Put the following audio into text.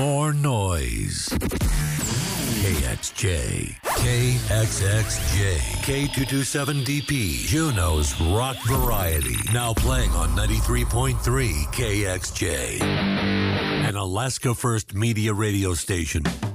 more noise. KXJ, KXXJ, K227DP, Juneau's rock variety. Now playing on 93.3 KXJ, an Alaska First Media radio station.